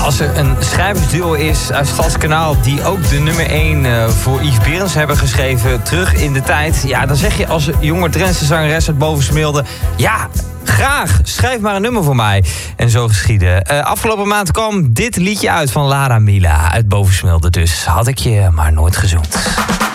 als er een schrijversduo is uit Stadskanaal die ook de nummer 1 voor Yves Berends hebben geschreven, terug in de tijd. Ja, dan zeg je als jonge Drentse zangeres uit Bovensmilde, ja, graag, schrijf maar een nummer voor mij. En zo geschiedde. Afgelopen maand kwam dit liedje uit van Lara Mila uit Bovensmilde. Dus had ik je maar nooit gezoend.